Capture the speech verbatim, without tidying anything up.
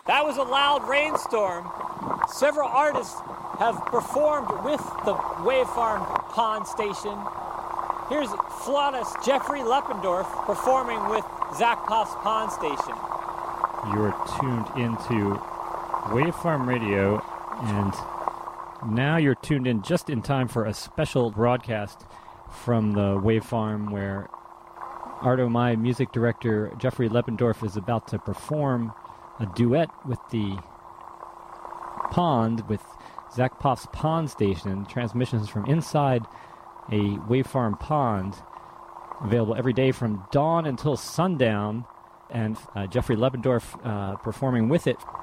That was a loud rainstorm. Several artists have performed with the Wave Farm Pond Station. Here's flautist Jeffrey Leppendorf performing with Zach Poff's Pond Station. You are tuned into Wave Farm Radio, and now you're tuned in just in time for a special broadcast from the Wave Farm where Art O My music director Jeffrey Leppendorf is about to perform a duet with the Pond, with Zach Poff's Pond Station, transmissions from inside a Wave Farm pond, available every day from dawn until sundown, and uh, Jeffrey Leppendorf uh, performing with it